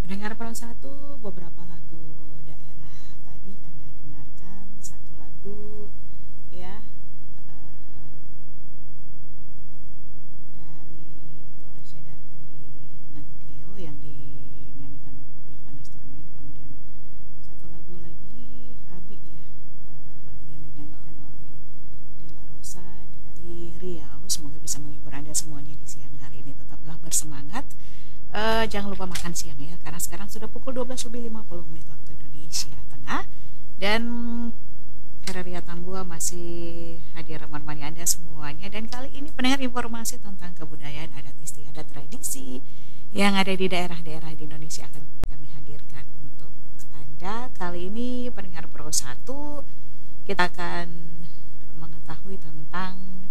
Pendengar Peron satu, beberapa lagu daerah tadi Anda dengarkan satu lagu ya eh, dari Floresnya dari Nagokeo yang dinyanyikan oleh Ivan Estermain. Kemudian satu lagu lagi Abi ya yang dinyanyikan oleh Della Rosa dari Riau. Semoga bisa menghibur Anda semuanya di siang hari ini. Tetaplah bersemangat. Jangan lupa makan siang ya, karena sekarang sudah pukul 12 lebih 50 menit waktu Indonesia Tengah. Dan Kararia Tambua masih hadir menemani Anda semuanya. Dan kali ini pendengar informasi tentang kebudayaan adat istiadat tradisi yang ada di daerah-daerah di Indonesia akan kami hadirkan untuk Anda. Kali ini pendengar Pro 1 kita akan mengetahui tentang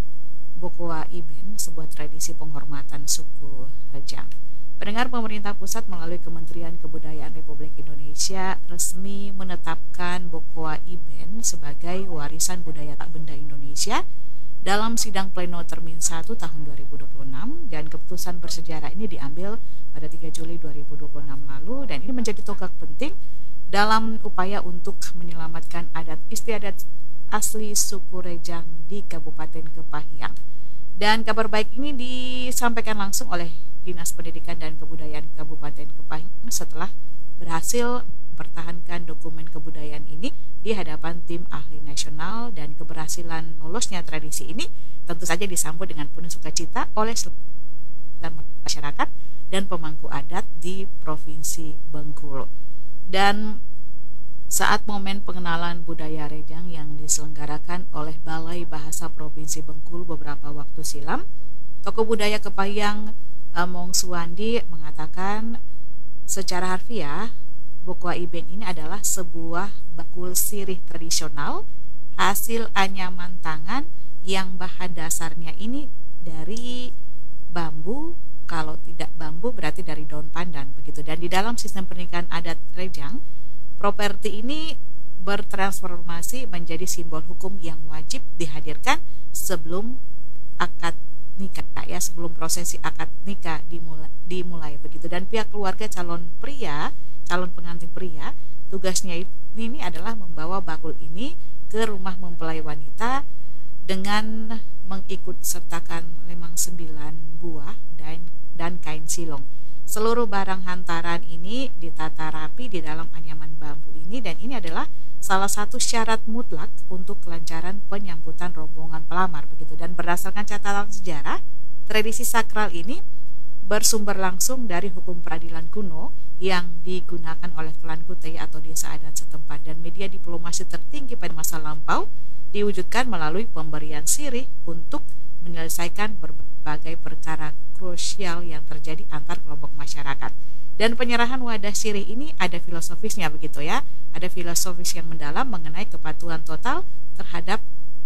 Bokoa Iben, sebuah tradisi penghormatan suku Rejang. Pendengar, pemerintah pusat melalui Kementerian Kebudayaan Republik Indonesia resmi menetapkan Bokoa Iben sebagai warisan budaya tak benda Indonesia dalam sidang pleno Termin 1 tahun 2026, dan keputusan bersejarah ini diambil pada 3 Juli 2026 lalu, dan ini menjadi tonggak penting dalam upaya untuk menyelamatkan adat istiadat asli suku Rejang di Kabupaten Kepahyang. Dan kabar baik ini disampaikan langsung oleh Dinas Pendidikan dan Kebudayaan Kabupaten Kepahyang setelah berhasil mempertahankan dokumen kebudayaan ini di hadapan tim ahli nasional, dan keberhasilan lolosnya tradisi ini tentu saja disambut dengan penuh sukacita oleh seluruh masyarakat dan pemangku adat di Provinsi Bengkulu. Dan saat momen pengenalan budaya Rejang yang diselenggarakan oleh Balai Bahasa Provinsi Bengkulu beberapa waktu silam, tokoh budaya Kepahyang Mong Suwandi mengatakan secara harfiah Bokoa Iben ini adalah sebuah bakul sirih tradisional hasil anyaman tangan yang bahan dasarnya ini dari bambu, kalau tidak bambu berarti dari daun pandan begitu. Dan di dalam sistem pernikahan adat Rejang, properti ini bertransformasi menjadi simbol hukum yang wajib dihadirkan sebelum akad nikah ya, sebelum prosesi akad nikah dimulai begitu. Dan pihak keluarga calon pengantin pria, tugasnya ini adalah membawa bakul ini ke rumah mempelai wanita dengan mengikut sertakan lemang 9 buah dan kain silong. Seluruh barang hantaran ini ditata rapi di dalam anyaman bambu ini, dan ini adalah salah satu syarat mutlak untuk kelancaran penyambutan rombongan pelamar begitu. Dan berdasarkan catatan sejarah, tradisi sakral ini bersumber langsung dari hukum peradilan kuno yang digunakan oleh klan Kutai atau desa adat setempat, dan media diplomasi tertinggi pada masa lampau diwujudkan melalui pemberian sirih untuk menyelesaikan berbagai perkara krusial yang terjadi antar kelompok masyarakat. Dan penyerahan wadah sirih ini ada filosofisnya begitu ya, ada filosofis yang mendalam mengenai kepatuhan total terhadap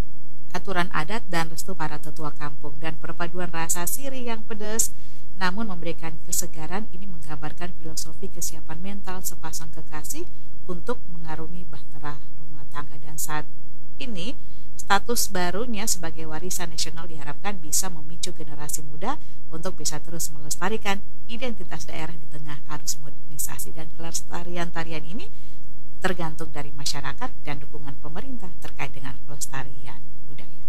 aturan adat dan restu para tetua kampung. Dan perpaduan rasa sirih yang pedas namun memberikan kesegaran ini menggambarkan filosofi kesiapan mental sepasang kekasih untuk mengarungi bahtera rumah tangga. Dan saat ini status barunya sebagai warisan nasional diharapkan bisa memicu generasi muda untuk bisa terus melestarikan identitas daerah di tengah arus modernisasi. Dan kelestarian tarian ini tergantung dari masyarakat dan dukungan pemerintah terkait dengan pelestarian budaya.